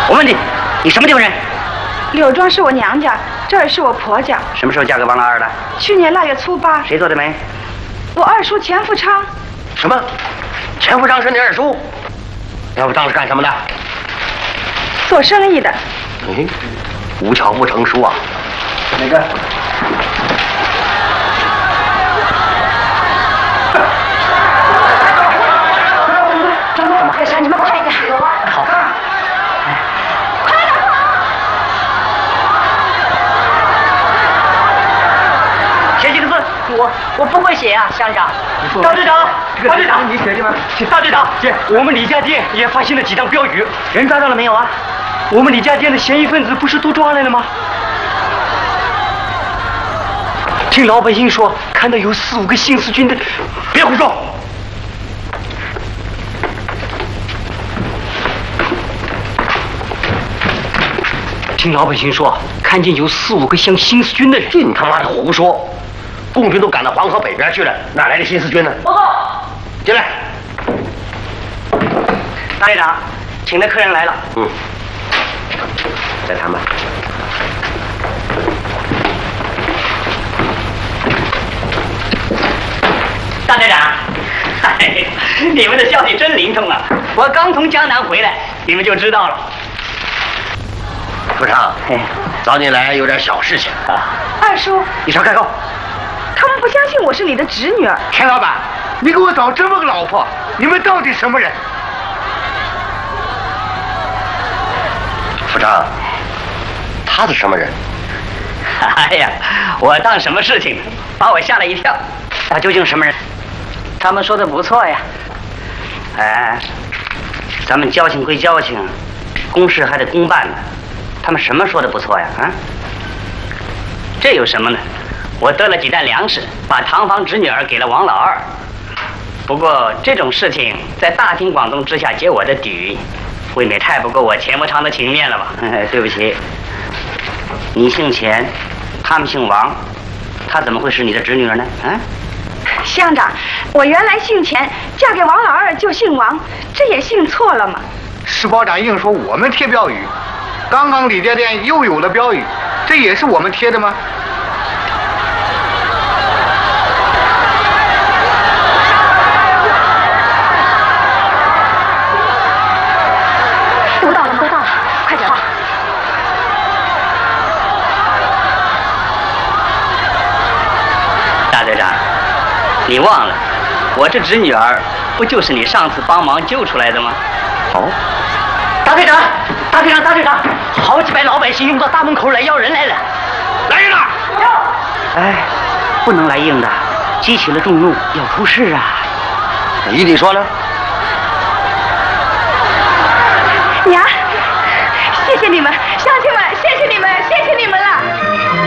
我问你，你什么地方人？ 柳庄是我娘家，这儿是我婆家。 什么时候嫁给王老二的？ 去年腊月初8。 谁做的媒？ 我二叔钱富昌。 什么？钱富昌是你二叔？钱富昌是干什么的？ 做生意的。 哎，无巧不成书啊。哪个？ 怎么回事？你们快点！ 好。 快点！ 写几个字？ 我不会写啊，乡长。 大队长，大队长，你写的吗？大队长，我们李家店也发现了几张标语，人抓到了没有啊？我们李家店的嫌疑分子不是都抓来了吗？听老百姓说，看到有4、5个新四军的，别胡说。听老百姓说，看见有4、5个像新四军的人。 净他妈的胡说！共军都赶到黄河北边去了，哪来的新四军呢？ 报告， 进来。 大队长，请的客人来了。 再谈吧。 大队长，嗨，你们的消息真灵通啊！我刚从江南回来，你们就知道了。 富昌，找你来有点小事情。 二叔， 你少开口。 他们不相信我是你的侄女儿。 钱老板，你给我找这么个老婆，你们到底什么人？ 富昌，他是什么人？ 哎呀，我当什么事情呢？把我吓了一跳。 他究竟什么人？ 他们说的不错呀。 哎，咱们交情归交情，公事还得公办呢。他们什么说的不错呀？啊？ 这有什么呢？我得了几担粮食，把堂房侄女儿给了王老二。不过这种事情在大庭广众之下揭我的底，未免太不够我钱伯昌的情面了吧？ 对不起，你姓钱，他们姓王，他怎么会是你的侄女儿呢？啊？ 乡长，我原来姓钱，嫁给王老二就姓王，这也姓错了吗？ 石保长硬说我们贴标语，刚刚李家店又有了标语，这也是我们贴的吗？ 都到了，快点吧。 大队长，你忘了，我这侄女儿不就是你上次帮忙救出来的吗？ 哦， 大队长，好几百老百姓涌到大门口来要人来了， 来人了！ 哎，不能来硬的，激起了众怒，要出事啊！ 依你说呢？